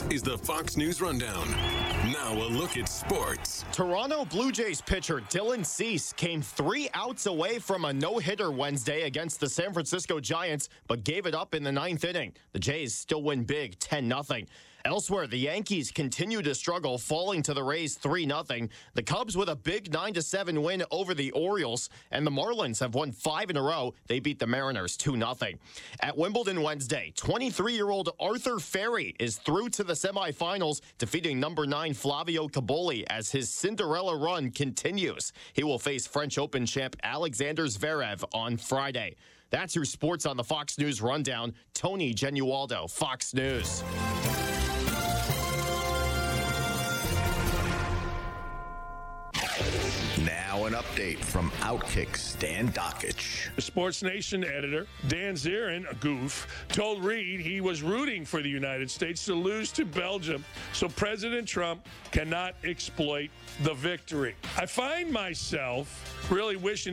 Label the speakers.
Speaker 1: is the Fox News Rundown. Now a look at sports.
Speaker 2: Toronto Blue Jays pitcher Dylan Cease came 3 outs away from a no-hitter Wednesday against the San Francisco Giants, but gave it up in the 9th inning. The Jays still win big, 10-0. Elsewhere, the Yankees continue to struggle, falling to the Rays 3-0. The Cubs with a big 9-7 win over the Orioles, and the Marlins have won 5 in a row. They beat the Mariners 2-0. At Wimbledon Wednesday, 23-year-old Arthur Ferry is through to the semifinals, defeating number 9 Flavio Caboli as his Cinderella run continues. He will face French Open champ Alexander Zverev on Friday. That's your sports on the Fox News Rundown. Tony Genualdo, Fox News.
Speaker 3: Now an update from Outkick's Dan Dockich.
Speaker 4: Sports Nation editor Dan Zirin, a goof, told Reed he was rooting for the United States to lose to Belgium so President Trump cannot exploit the victory. I find myself really wishing